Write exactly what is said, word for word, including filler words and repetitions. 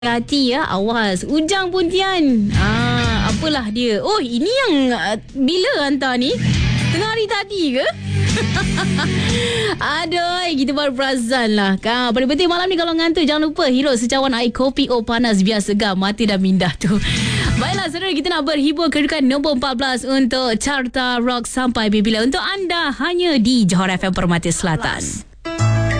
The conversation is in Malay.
Hati ya, awas. Ujang Puntian. Ah, apalah dia. Oh, ini yang uh, bila hantar ni? Tengah hari tadi ke? Aduh, kita baru perasan lah kan. Pada penting malam ni kalau ngantuk, jangan lupa Hero secawan air kopi O panas biar segar mati dan mindah tu. Baiklah saudara, kita nak berhibur kedudukan nombor empat belas untuk Carta Rock sampai bila untuk anda hanya di Johor F M Permata Selatan.